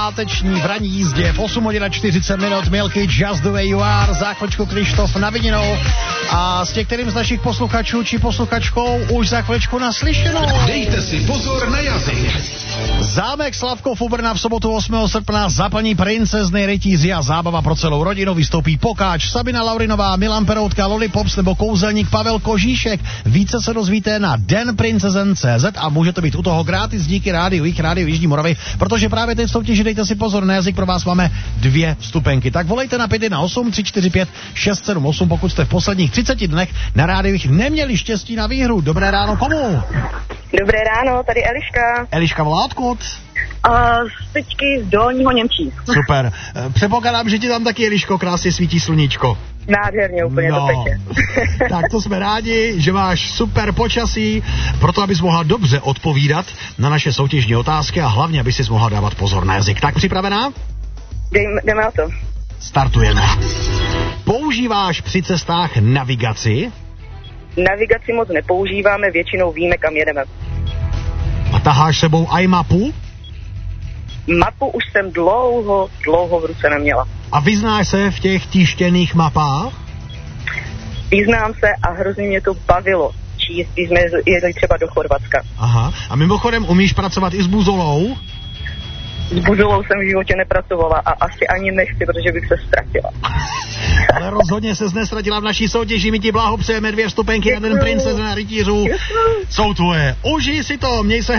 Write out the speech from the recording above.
páteční v ranní jízdě v 8 hodin 40 minut Milky Just the Way You Are, za chvíličku Krištof na vininou a s některým z našich posluchačů či posluchačkou už za chvíličku naslyšenou. Dejte si pozor na jazyk. Zámek Slavkov u Brna v sobotu 8. srpna zaplní princezny rytíři a zábava pro celou rodinu. Vystoupí Pokáč, Sabina Laurinová, Milan Peroutka, Lollipops nebo kouzelník Pavel Kožíšek. Více se dozvíte na denprincezen.cz a může to být u toho gratis díky rádiu Jižní Moravy, protože právě teď soutěži Dejte si pozor na jazyk, pro vás máme 2 vstupenky. Tak volejte na 518 345 678, pokud jste v posledních 30 dnech na rádiu neměli štěstí na výhru. Dobré ráno komu? Dobré ráno, tady Eliška. Eliška volá odkud? Z Tyčky z Dolního Němčí. Super. Předpokládám, že ti tam taky, Eliško, krásně svítí sluníčko. Nádherně, úplně to peče. Tak to jsme rádi, že máš super počasí, proto abys mohla dobře odpovídat na naše soutěžní otázky a hlavně, aby si mohla dávat pozor na jazyk. Tak připravená? Jdeme o to. Startujeme. Používáš při cestách navigaci? Navigaci moc nepoužíváme, většinou víme, kam jedeme. A taháš sebou iMapu? Mapu už jsem dlouho v ruce neměla. A vyznáš se v těch tištěných mapách? Vyznám se a hrozně mě to bavilo číst, když jsme jeli třeba do Chorvatska. Aha, a mimochodem umíš pracovat i s buzolou? S buzolou jsem v životě nepracovala a asi ani nechci, protože bych se ztratila. Ale rozhodně ses nestratila v naší soutěži, my ti blahopřejeme 2 vstupenky na Den princezny a rytířů. Jsou tvoje. Užij si to, měj se